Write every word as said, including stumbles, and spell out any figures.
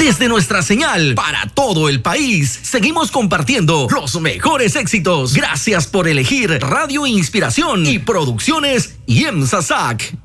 Desde nuestra señal para todo el país, seguimos compartiendo los mejores éxitos. Gracias por elegir Radio Inspiración y Producciones IEMSA S A C.